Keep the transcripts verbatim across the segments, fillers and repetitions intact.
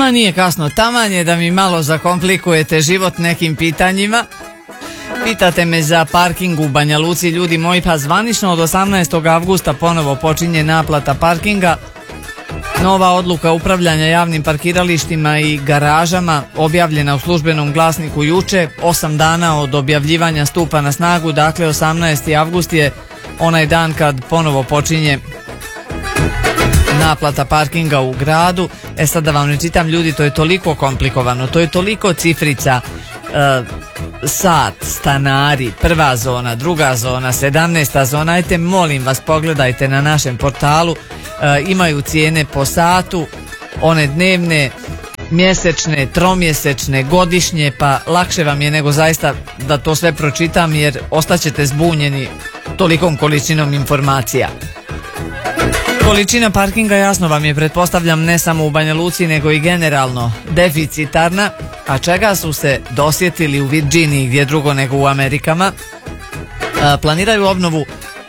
Ma nije kasno, taman je da mi malo zakomplikujete život nekim pitanjima. Pitate me za parking u Banja Luci, ljudi moji, pa zvanično od osamnaestog avgusta ponovo počinje naplata parkinga. Nova odluka upravljanja javnim parkiralištima i garažama objavljena u službenom glasniku juče, osam dana od objavljivanja stupa na snagu, dakle osamnaesti avgust je onaj dan kad ponovo počinje naplata parkinga u gradu. E sad da vam ne čitam, ljudi, to je toliko komplikovano, to je toliko cifrica, e, sat, stanari, prva zona, druga zona, sedamnaesta zona, ajte molim vas pogledajte na našem portalu, e, imaju cijene po satu, one dnevne, mjesečne, tromjesečne, godišnje, pa lakše vam je nego zaista da to sve pročitam jer ostaćete zbunjeni tolikom količinom informacija. Količina parkinga, jasno vam je, pretpostavljam, ne samo u Banja Luci nego i generalno deficitarna, a čega su se dosjetili u Virginiji, gdje drugo nego u Amerikama. E, planiraju obnovu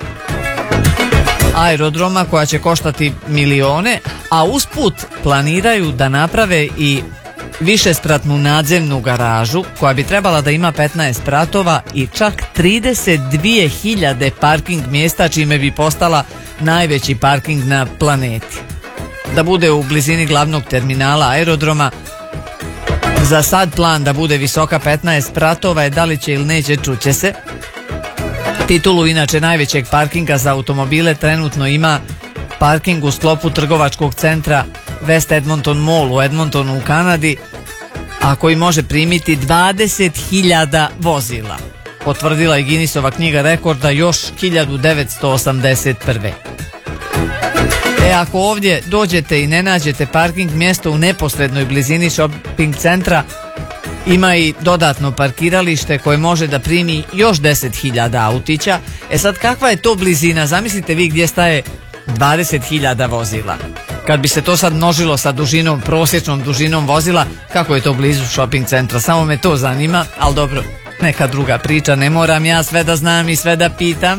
aerodroma koja će koštati milione, a usput planiraju da naprave i višespratnu nadzemnu garažu koja bi trebala da ima petnaest spratova i čak trideset dvije hiljade parking mjesta, čime bi postala najveći parking na planeti. Da bude u blizini glavnog terminala aerodroma. Za sad plan da bude visoka petnaest spratova je, da li će ili neće, čuće se. Titulu inače najvećeg parkinga za automobile trenutno ima parking u sklopu trgovačkog centra West Edmonton Mall u Edmontonu u Kanadi, a koji može primiti dvadeset hiljada vozila. Potvrdila je Guinnessova knjiga rekorda još hiljadu devetsto osamdeset prve. E, ako ovdje dođete i ne nađete parking mjesto u neposrednoj blizini shopping centra, ima i dodatno parkiralište koje može da primi još deset hiljada autića. E sad, kakva je to blizina? Zamislite vi gdje staje dvadeset hiljada vozila. Kad bi se to sad množilo sa dužinom, prosječnom dužinom vozila, kako je to blizu shopping centra? Samo me to zanima, ali dobro, neka druga priča, ne moram ja sve da znam i sve da pitam.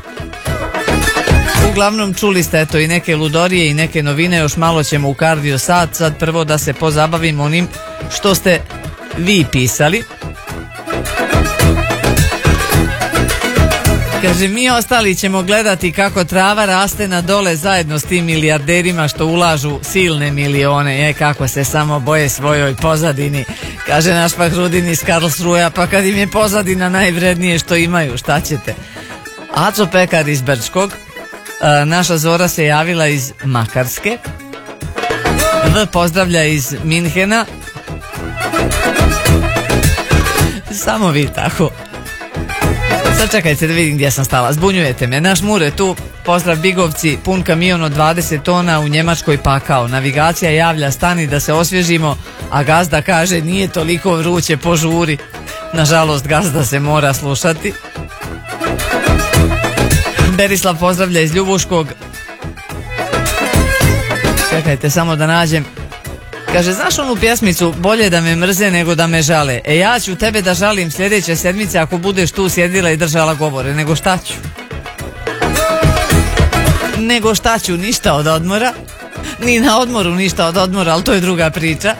Uglavnom, čuli ste eto i neke ludorije i neke novine, još malo ćemo u kardio sat, sad prvo da se pozabavim onim što ste vi pisali. Kaže, mi ostali ćemo gledati kako trava raste na dole zajedno s tim milijarderima što ulažu silne milione. E, kako se samo boje svojoj pozadini. Kaže naš Fahrudin iz Karlsruja, pa kad im je pozadina najvrednije što imaju, šta ćete? Aco Pekar iz Brčkog. E, naša Zora se javila iz Makarske. V pozdravlja iz Minhena. Samo vi tako. Sad čekajte da vidim gdje sam stala, zbunjujete me. Naš Mure tu, pozdrav Bigovci, pun kamion od dvadeset tona u Njemačkoj pakao. Navigacija javlja stani da se osvježimo, a gazda kaže nije toliko vruće, požuri. Nažalost, gazda se mora slušati. Berislav pozdravlja iz Ljubuškog. Čekajte samo da nađem. Kaže, znaš onu pjesmicu bolje da me mrze nego da me žale? E, ja ću tebe da žalim sljedeće sedmice ako budeš tu sjedila i držala govore. Nego šta ću? Nego šta ću? Ništa od odmora. Ni na odmoru ništa od odmora, ali to je druga priča.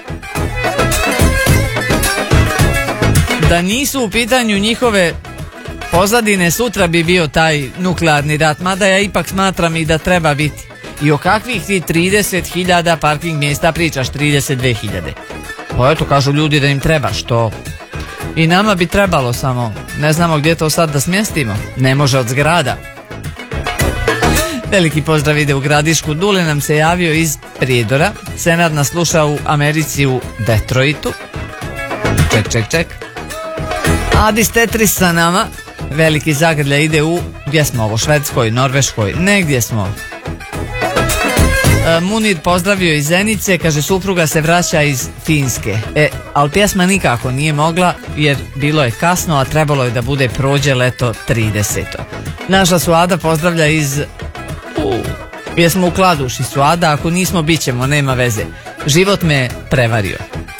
Da nisu u pitanju njihove pozadine, sutra bi bio taj nuklearni rat, mada ja ipak smatram i da treba biti. I o kakvih ti trideset hiljada parking mjesta pričaš? Trideset dvije hiljade. Pa eto, kažu ljudi da im treba, što i nama bi trebalo, samo ne znamo gdje to sad da smjestimo. Ne može od zgrada. Veliki pozdrav ide u Gradišku. Dule nam se javio iz Prijedora. Senad nas sluša u Americi u Detroitu. Ček, ček, ček. Adis Tetris sa nama. Veliki zagrlja ide u, gdje smo ovo, Švedskoj, Norveškoj, negdje smo. Munir pozdravio iz Zenice, kaže supruga se vraća iz Finske. E, ali pjesma nikako nije mogla jer bilo je kasno, a trebalo je da bude prođe leto trideseto. Naša Suada pozdravlja iz... Uh, jesmo u Kladuši, Suada, ako nismo bit ćemo, nema veze. Život me prevario.